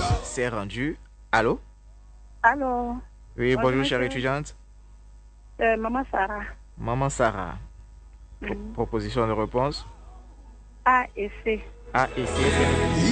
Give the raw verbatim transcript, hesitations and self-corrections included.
C'est rendu. Allô? Allô? Oui, Bonjour, bonjour, chère monsieur. étudiante. Euh, Maman Sarah. Maman Sarah. Pro- Mhm. proposition de réponse. A et C. A et C, c'est